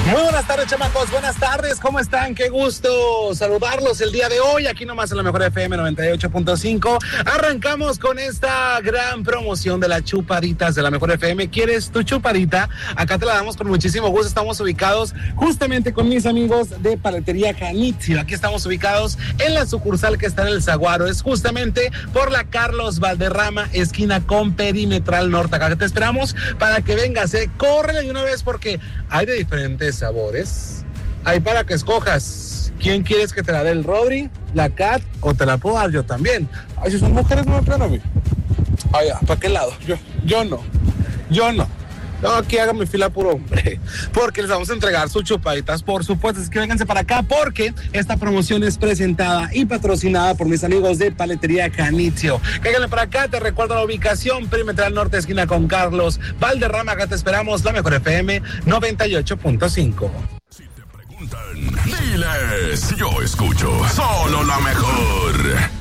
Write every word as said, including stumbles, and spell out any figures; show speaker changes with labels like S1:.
S1: Muy buenas tardes, chamacos, buenas tardes, ¿cómo están? Qué gusto saludarlos el día de hoy, aquí nomás en la mejor F M noventa y ocho punto cinco. Arrancamos con esta gran promoción de las chupaditas de la mejor F M. ¿Quieres tu chupadita? Acá te la damos con muchísimo gusto. Estamos ubicados justamente con mis amigos de Paletería Janitzio. Aquí estamos ubicados en la sucursal que está en el Zaguaro. Es justamente por la Carlos Valderrama, esquina con Perimetral Norte. Acá te esperamos para que vengas, eh. Córrele de una vez porque hay de diferentes sabores. Hay para que escojas. ¿Quién quieres que te la dé, el Rodri, la Cat o te la puedo dar yo también? Ay, si son mujeres, no me plan a mí. Ay, ¿para qué lado? Yo, yo no. Yo no. No, aquí hagan mi fila puro hombre, porque les vamos a entregar sus chupaditas, por supuesto. Es que vénganse para acá porque esta promoción es presentada y patrocinada por mis amigos de Paletería Janitzio. Cáiganle para acá, te recuerdo la ubicación, Perimetral Norte, esquina con Carlos Valderrama. Acá te esperamos, la mejor F M noventa y ocho punto cinco.
S2: Si te preguntan, diles, yo escucho solo la mejor.